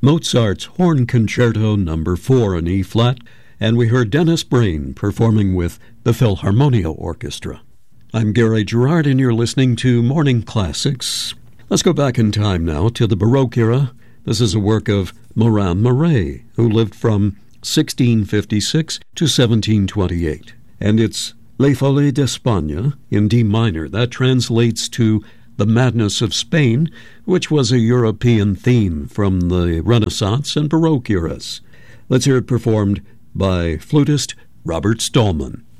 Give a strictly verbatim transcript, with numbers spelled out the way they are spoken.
Mozart's Horn Concerto Number four in E-flat, and we heard Dennis Brain performing with the Philharmonia Orchestra. I'm Gary Gerard, and you're listening to Morning Classics. Let's go back in time now to the Baroque era. This is a work of Morin Marais, who lived from sixteen fifty-six to seventeen twenty-eight. And it's Les Folies d'Espagne in D minor. That translates to The Madness of Spain, which was a European theme from the Renaissance and Baroque eras. Let's hear it performed by flutist Robert Stallman.